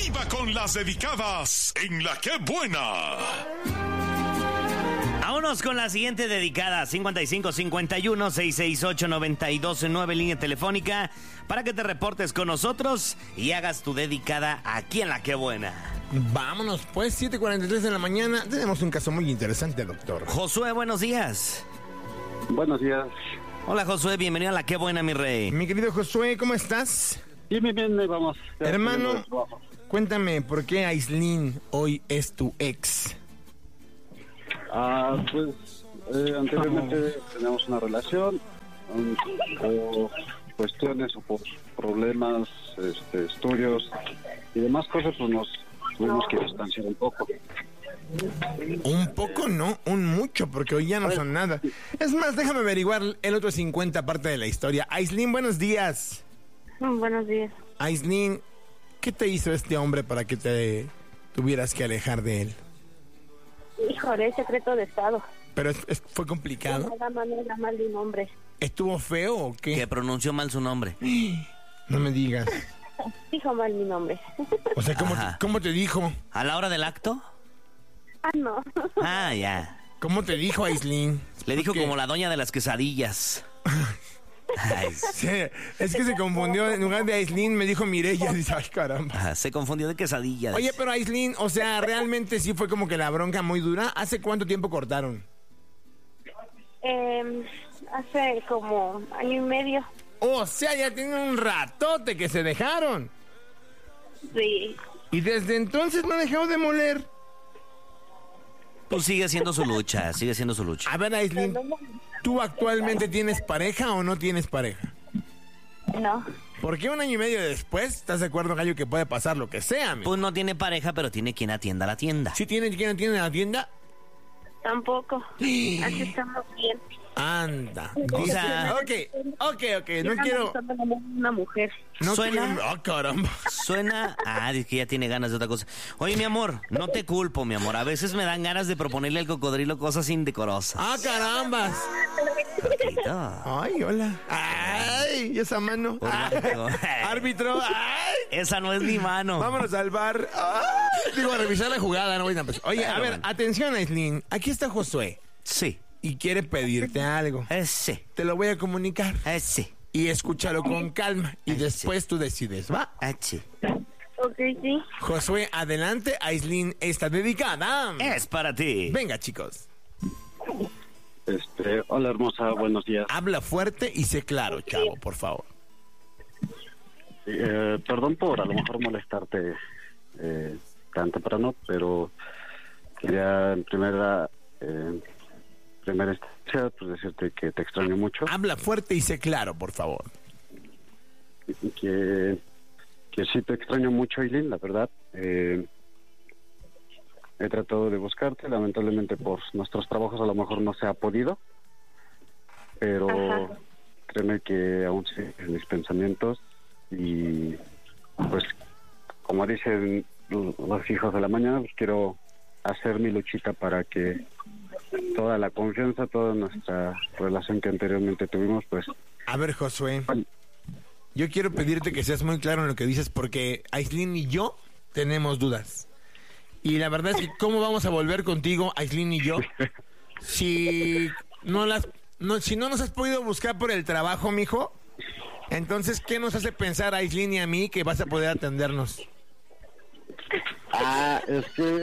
arriba con las dedicadas en La Que Buena. Vámonos con la siguiente dedicada, 5551-668-9209, línea telefónica, para que te reportes con nosotros y hagas tu dedicada aquí en La Que Buena. Vámonos, pues, 7:43 de la mañana. Tenemos un caso muy interesante, doctor. Josué, buenos días. Buenos días. Hola, Josué, bienvenido a La Que Buena, mi rey. Mi querido Josué, ¿cómo estás? Bien, ahí vamos. Hermano, cuéntame, ¿por qué Aislinn hoy es tu ex? Pues anteriormente teníamos una relación, por cuestiones o por problemas, estudios y demás cosas, pues nos tuvimos que distanciar un poco. Un poco, no, un mucho, porque hoy ya no son nada. Es más, déjame averiguar el otro 50 parte de la historia. Aislinn, buenos días. Buenos días. Aislinn, ¿qué te hizo este hombre para que te tuvieras que alejar de él? Híjole, es secreto de Estado. Pero fue complicado. Nada manera mal de un hombre. ¿Estuvo feo o qué? Que pronunció mal su nombre. No me digas. Dijo mal mi nombre. O sea, ¿cómo te dijo? ¿A la hora del acto? No. Ah, ya. ¿Cómo te dijo, Aislinn? Le dijo Porque- como la doña de las quesadillas. Ay, Sí, es que se confundió. En lugar de Aislinn me dijo Mireya. Dice, ay, caramba. se confundió de quesadilla. Oye, pero Aislinn, o sea, realmente sí fue como que la bronca muy dura. ¿Hace cuánto tiempo cortaron? Hace como año y medio. O sea, ya tienen un ratote que se dejaron. Sí. Y desde entonces no ha dejado de moler. Pues sigue siendo su lucha, sigue siendo su lucha. A ver, Aislinn, ¿tú actualmente tienes pareja o no tienes pareja? No. Porque un año y medio después, ¿estás de acuerdo, Gallo, que puede pasar lo que sea, amigo? Pues no tiene pareja, pero tiene quien atienda la tienda. ¿Sí tiene quien atiende la tienda? Tampoco. Así estamos bien. Anda. O sea- Ok, no quiero... Una mujer. No ¿Suena? quiero- Ah, caramba. Suena... es que ya tiene ganas de otra cosa. Oye, mi amor, no te culpo, mi amor. A veces me dan ganas de proponerle al cocodrilo cosas indecorosas. Ah, carambas. Ay, hola. Ay, esa mano. Árbitro. Árbitro. Ay. Esa no es mi mano. Vámonos al bar. Ay. Digo, a revisar la jugada, no voy a empezar. Oye, a Claro, ver, bueno. atención, Aislinn. Aquí está Josué Sí. y quiere pedirte algo. Sí. Te lo voy a comunicar. Sí. Y escúchalo con calma. Y después tú decides, ¿va? Sí. Ok, sí. Josué, adelante. Aislinn está dedicada. Es para ti. Venga, chicos. Hola hermosa, buenos días. Habla fuerte y sé claro, chavo, por favor. Perdón por a lo mejor molestarte tan temprano, pero quería en primera instancia pues decirte que te extraño mucho, Habla fuerte y sé claro, por favor. que sí te extraño mucho, Aislinn, la verdad. He tratado de buscarte, lamentablemente por nuestros trabajos a lo mejor no se ha podido, pero Ajá. créeme que aún siguen en mis pensamientos y pues como dicen los hijos de la mañana, pues quiero hacer mi luchita para que toda la confianza, toda nuestra relación que anteriormente tuvimos, pues... A ver, Josué, yo quiero pedirte que seas muy claro en lo que dices porque Aislinn y yo tenemos dudas. Y la verdad es que ¿cómo vamos a volver contigo, Aislinn y yo, si no nos has podido buscar por el trabajo, mijo? Entonces, ¿qué nos hace pensar a Aislinn y a mí que vas a poder atendernos? Es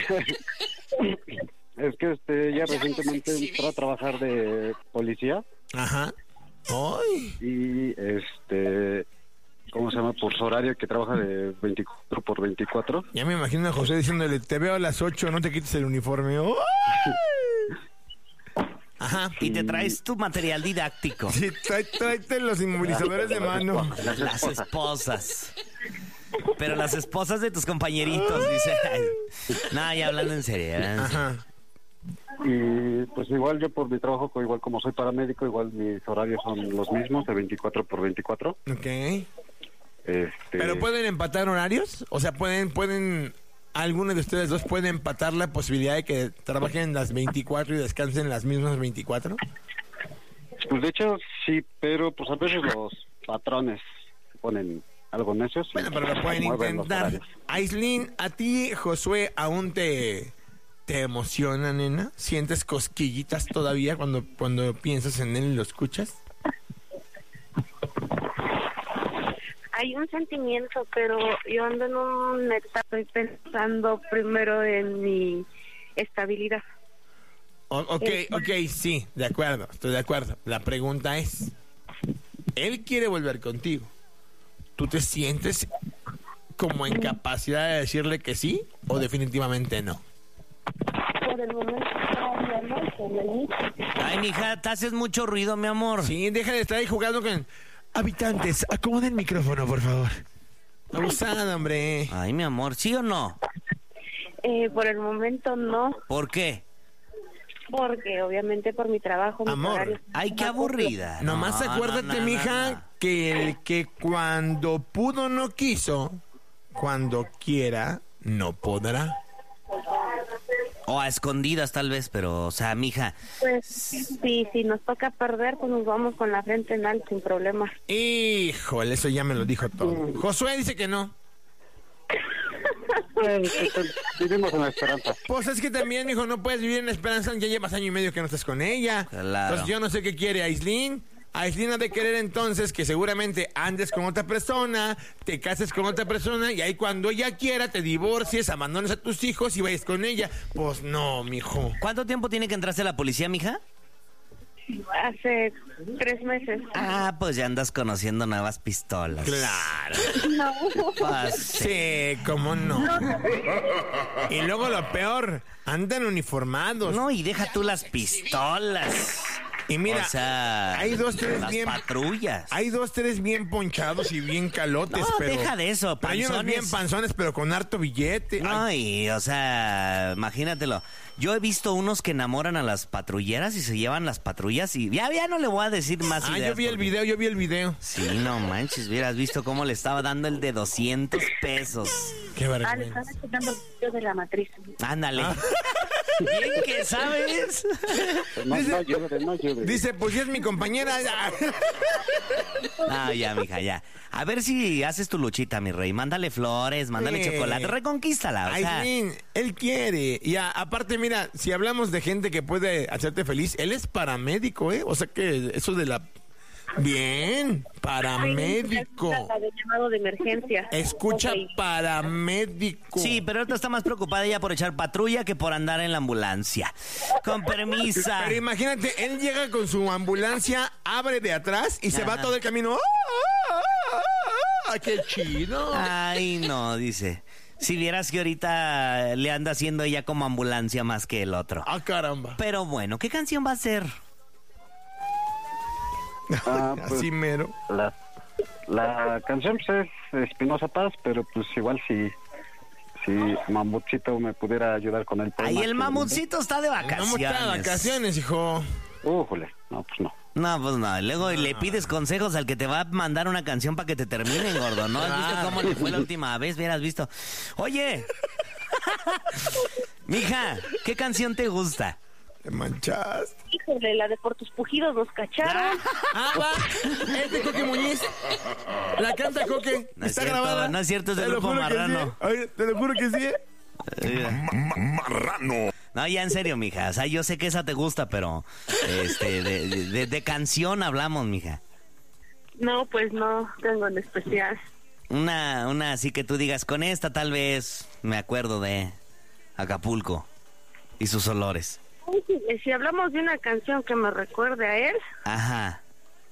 que ya recientemente entró a trabajar de policía Ajá. ¡Ay! y ¿cómo se llama? Por su horario, que trabaja de 24 por 24. Ya me imagino a José diciéndole, te veo a las 8, no te quites el uniforme. ¡Ay! Ajá. Y te traes tu material didáctico. Sí, tráete los inmovilizadores de mano. Las esposas. Pero las esposas de tus compañeritos, dice. No, ya hablando en serio. Ajá. Y pues igual yo por mi trabajo, igual como soy paramédico, igual mis horarios son los mismos, de 24 por 24. Ok. ¿Pero pueden empatar horarios? O sea, ¿pueden alguno de ustedes dos puede empatar la posibilidad de que trabajen las 24 y descansen las mismas 24? Pues de hecho sí, pero pues a veces los patrones ponen algo necios. y Bueno, pero lo pueden mueven los intentar. horarios. Aislinn, ¿a ti, Josué, aún te emociona, nena? ¿Sientes cosquillitas todavía cuando piensas en él y lo escuchas? Hay un sentimiento, pero yo ando en una etapa, estoy pensando primero en mi estabilidad. Ok, sí, de acuerdo, estoy de acuerdo. La pregunta es, él quiere volver contigo. ¿Tú te sientes como en capacidad de decirle que sí o definitivamente no? Por el momento todavía no, pero el inicio. Ay, mija, te haces mucho ruido, mi amor. Sí, deja de estar ahí jugando con... Habitantes, acomoden el micrófono, por favor. Abusada, hombre. Ay, mi amor, ¿sí o no? Por el momento no, ¿Por qué? porque obviamente por mi trabajo, mis Amor, horarios. Ay, qué aburrida. Nomás No, acuérdate, no, mija, no. que el que cuando pudo no quiso, cuando quiera no podrá. O a escondidas tal vez, pero, o sea, mija, Pues sí, si nos toca perder, pues nos vamos con la frente en alto sin problemas. Híjole, eso ya me lo dijo todo. Josué dice que no. Vivimos en la esperanza. Pues es que también, mijo, no puedes vivir en la esperanza, ya llevas año y medio que no estás con ella. Claro. Entonces yo no sé qué quiere Aislinn. Aislinn ha de querer entonces que seguramente andes con otra persona, te cases con otra persona y ahí cuando ella quiera te divorcies, abandones a tus hijos y vayas con ella. Pues no, mijo. ¿cuánto tiempo tiene que entrarse la policía, mija? Hace 3 meses. Ah, pues ya andas conociendo nuevas pistolas. Claro. No. Pues, Sí, cómo no. Y luego lo peor, andan uniformados. no, y deja tú las pistolas. Y mira, o sea, hay 2, 3 las bien... patrullas. Hay 2, 3 bien ponchados y bien calotes, No, pero... deja de eso, Pero hay unos panzones. bien panzones, pero con harto billete. No, Ay, y, o sea, imagínatelo. Yo he visto unos que enamoran a las patrulleras y se llevan las patrullas y ya no le voy a decir más ideas. yo vi el porque- video. Sí, no manches, hubieras visto cómo le estaba dando el de 200 pesos. Qué Le vergüenza. están escuchando el video de la matriz. Ándale. Ah. Bien que sabes. No ayude. Dice, pues si es mi compañera. Ah, ya, mija, ya. A ver si haces tu luchita, mi rey. Mándale flores, mándale Sí. chocolate, reconquístala, o sea. Aislinn, él quiere. Y aparte, mira, si hablamos de gente que puede hacerte feliz, él es paramédico, ¿eh? O sea que eso de la... Bien, paramédico. La de llamado de emergencia. Escucha, Ok. paramédico. Sí, pero ahorita está más preocupada ella por echar patrulla que por andar en la ambulancia. Con permisa. Pero imagínate, él llega con su ambulancia, abre de atrás y se va Ajá. todo el camino. ¡Qué chido! Ay, no, dice. Si vieras que ahorita le anda haciendo ella como ambulancia más que el otro. ¡Ah, caramba! Pero bueno, ¿qué canción va a ser? Pues, Así mero. la canción pues, es Espinosa Paz, pero pues igual si Mamutcito me pudiera ayudar con el tema. Ahí el mamutcito está de Vamos vacaciones. a vacaciones, hijo. Újole, no, pues no. No, pues no. Luego le pides consejos al que te va a mandar una canción para que te terminen, gordo. ¿No has visto cómo le fue la última vez? Hubieras visto. Oye. Mija, ¿qué canción te gusta? Te manchaste. Híjole, la de por tus pujidos nos cacharon. Va. Es de Coque Muñiz. La canta Coque. No es Está cierto, grabada. no es cierto, es del Te lo Grupo juro que Marrano. sí. Oye, te lo juro que sí. Marrano. No, ya en serio, mija. O sea, yo sé que esa te gusta, pero de canción hablamos, mija. No, pues no, tengo en especial. Una así que tú digas, con esta tal vez me acuerdo de Acapulco y sus olores. Si hablamos de una canción que me recuerde a él, Ajá.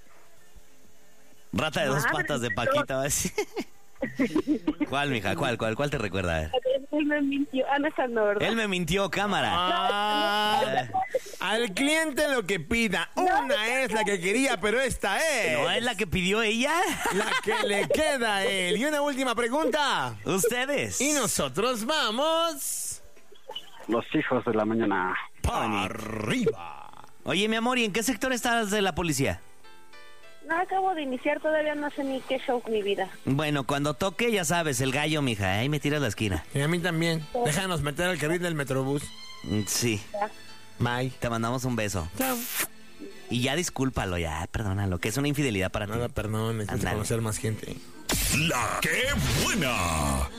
Rata de dos Madre patas de Paquita, ¿va a decir? ¿Cuál, mija? ¿Cuál te recuerda? A ver. él me mintió. Ah, no, esa no, ¿verdad? Él me mintió, cámara. Ah, al cliente lo que pida. Una es la que quería, pero esta es ¿No es la que pidió ella? la que le queda a él. Y una última pregunta. Ustedes. Y nosotros vamos Los hijos de la mañana. para arriba. Oye, mi amor, ¿y en qué sector estás de la policía? No, acabo de iniciar, todavía no sé ni qué show mi vida. Bueno, cuando toque, ya sabes, el gallo, mija. Ahí me tiras la esquina. Y a mí también. Déjanos meter al carril del Metrobús. Sí. Bye. Te mandamos un beso. Chao. Y ya discúlpalo, ya, perdónalo, que es una infidelidad para ti. Nada, perdón, necesito Ándale. conocer más gente. La que buena.